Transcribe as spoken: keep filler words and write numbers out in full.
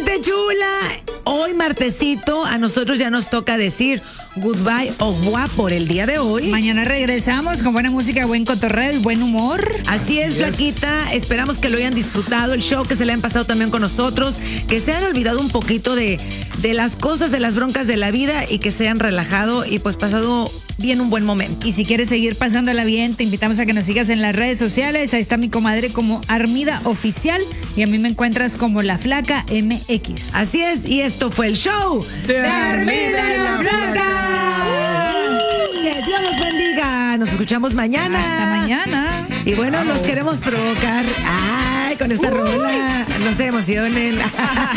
Gente chula, hoy martesito a nosotros ya nos toca decir goodbye o guá por el día de hoy. Mañana regresamos con buena música, buen cotorreo y buen humor. Así es, yes. Flaquita, esperamos que lo hayan disfrutado, el show, que se le hayan pasado también con nosotros, que se han olvidado un poquito de, de las cosas, de las broncas de la vida y que se hayan relajado y pues pasado bien un buen momento. Y si quieres seguir pasándola bien, te invitamos a que nos sigas en las redes sociales. Ahí está mi comadre como Armida Oficial y a mí me encuentras como La Flaca M X. Así es, y esto fue el show de, de Armida y La Flaca. Uh, que Dios los bendiga. Nos escuchamos mañana. Hasta mañana. Y bueno, wow. Nos queremos provocar. Ay, con esta uh. rola. No se emocionen.